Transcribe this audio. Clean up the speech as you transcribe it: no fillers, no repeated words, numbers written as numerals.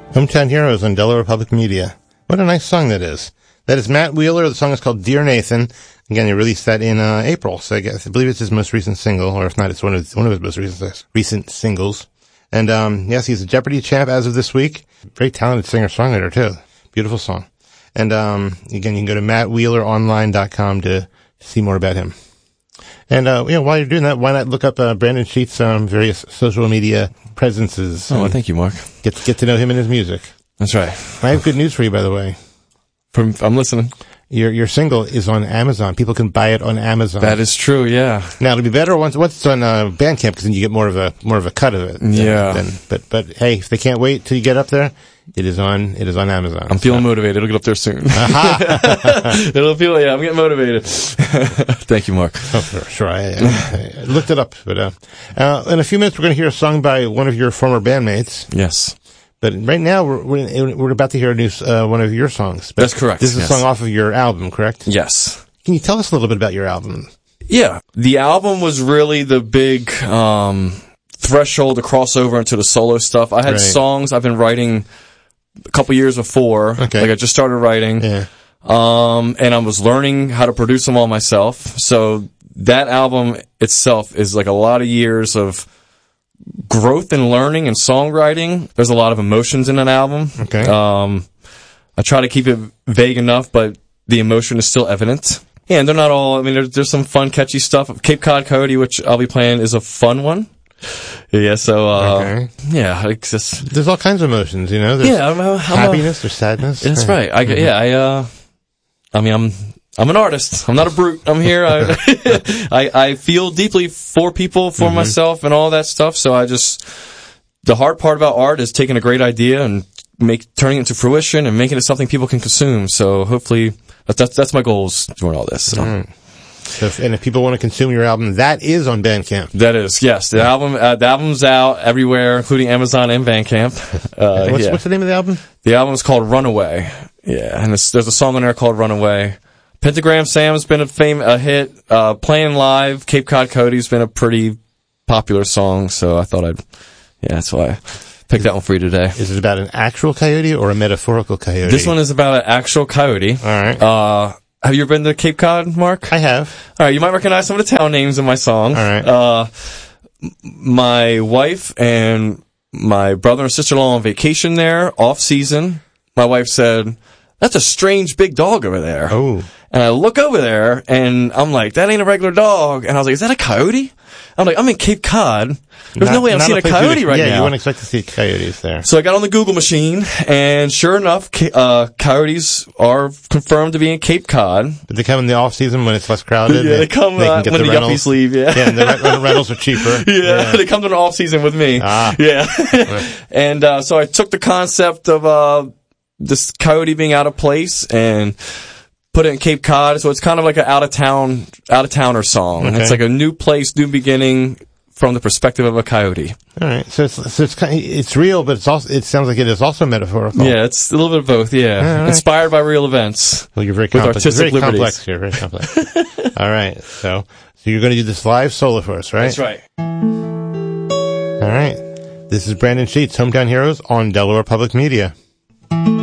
Hometown Heroes on Delaware Public Media. What a nice song that is. That is Matt Wheeler. The song is called Dear Nathan. Again, he released that in April, so I believe it's his most recent single, or if not, it's one of his most recent singles. And yes, he's a Jeopardy champ as of this week. Very talented singer-songwriter, too. Beautiful song. And again, you can go to mattwheeleronline.com to see more about him. And while you're doing that, why not look up Brandon Sheets' various social media presences? Oh, well, thank you, Mark. Get to know him and his music. That's right. I have good news for you, by the way. I'm listening. Your single is on Amazon. People can buy it on Amazon. That is true, yeah. Now it'll be better once it's on Bandcamp, because then you get more of a cut of it. Yeah. But hey, if they can't wait till you get up there, it is on Amazon. I'm feeling motivated. It'll get up there soon. I'm getting motivated. Thank you, Mark. Oh, sure. I looked it up, but in a few minutes we're going to hear a song by one of your former bandmates. Yes. But right now we're about to hear one of your songs. But that's correct. This is a song off of your album, correct? Yes. Can you tell us a little bit about your album? Yeah. The album was really the big threshold to cross over into the solo stuff. I had songs I've been writing a couple years before. Okay. Like I just started writing. Yeah. And I was learning how to produce them all myself. So that album itself is like a lot of years of growth and learning and songwriting. There's a lot of emotions in an album. Okay. I try to keep it vague enough, but the emotion is still evident. Yeah, and they're not all, I mean, there's some fun, catchy stuff. Cape Cod Coyote, which I'll be playing, is a fun one. Yeah, okay. Yeah, it's just, there's all kinds of emotions, you know? There's happiness, there's sadness. That's right. I'm an artist. I'm not a brute. I'm here. I feel deeply for people, for myself, and all that stuff. So the hard part about art is taking a great idea and turning it into fruition and making it something people can consume. So hopefully, that's my goals doing all this. So. Mm. So if people want to consume your album, that is on Bandcamp. That is, yes. The album's out everywhere, including Amazon and Bandcamp. What's the name of the album? The album is called Runaway. Yeah, and there's a song on there called Runaway. Pentagram Sam's been a hit. Playing live, Cape Cod Coyote's been a pretty popular song, so I thought that's why I picked that one for you today. Is it about an actual coyote or a metaphorical coyote? This one is about an actual coyote. All right. Have you ever been to Cape Cod, Mark? I have. All right, you might recognize some of the town names in my song. All right. My wife and my brother and sister-in-law on vacation there, off-season. My wife said, "That's a strange big dog over there." Oh. And I look over there, and I'm like, that ain't a regular dog. And I was like, is that a coyote? I'm like, I'm in Cape Cod. There's no way I'm seeing a coyote right now. Yeah, you wouldn't expect to see coyotes there. So I got on the Google machine, and sure enough, coyotes are confirmed to be in Cape Cod. But they come in the off-season when it's less crowded? Yeah, they come when the yuppies leave, yeah. Yeah, and the rentals are cheaper. Yeah, they come to the off-season with me. Ah. Yeah. And so I took the concept of this coyote being out of place and put it in Cape Cod, so it's kind of like an out-of-towner song. Okay. It's like a new place, new beginning from the perspective of a coyote. All right, so it's real, but it sounds like it is also metaphorical. Yeah, it's a little bit of both. Yeah, right. Inspired by real events. Well, you're very with artistic very liberties. complex here. Very complex. All right, so you're going to do this live solo for us, right? That's right. All right, this is Brandon Sheets, Hometown Heroes on Delaware Public Media.